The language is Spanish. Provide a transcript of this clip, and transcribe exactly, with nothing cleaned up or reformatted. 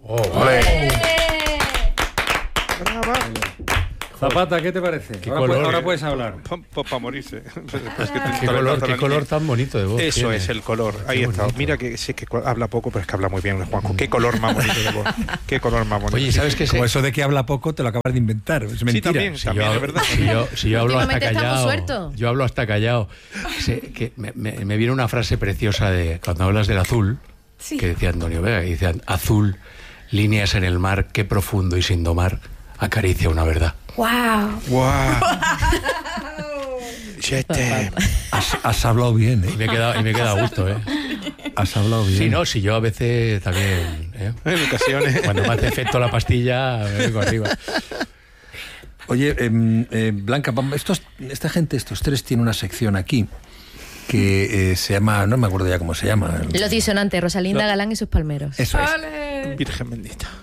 Oh, vale. Brava. Zapata, ¿qué te parece? Qué Ahora, color, puedes, ahora eh. puedes hablar. Para morirse. Qué color, qué color tan bonito de voz. Eso tiene. es el color. Ahí Qué está. bonito. Mira que sí que habla poco, pero es que habla muy bien, Juanjo. Qué color más bonito de voz. Qué color más bonito. Oye, ¿sabes qué? Como sé? eso de que habla poco te lo acabas de inventar. Es mentira. Sí, también, Si también, yo, es verdad. Si yo, si yo hablo hasta Últimamente está muy callado, suelto. yo hablo hasta callado. Sé que me, me, me viene una frase preciosa de cuando hablas del azul, Sí. que decía Antonio Vega, y decían, azul, líneas en el mar, qué profundo y sin domar, acaricia una verdad. ¡Wow! ¡Guau! Chete. Has, has hablado bien, Y ¿eh? me he quedado, y me he quedado a gusto, ¿eh? Has hablado bien. Sí, no, si yo a veces también, ¿eh? En ocasiones. Cuando me hace efecto la pastilla, me vengo arriba. Oye, eh, eh, Blanca, vamos, estos, esta gente, estos tres, tiene una sección aquí que eh, se llama, no me acuerdo ya cómo se llama. Los disonantes, Rosalinda Galán y sus palmeros. Eso es. Virgen bendita.